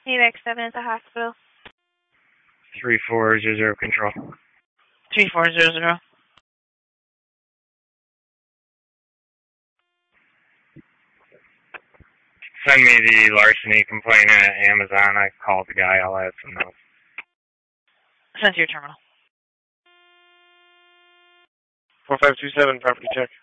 AVAC 7 at the hospital. 3400 control. 3400. Send me the larceny complaint at Amazon. I called the guy. I'll add some notes. Send to your terminal. 4527, property check.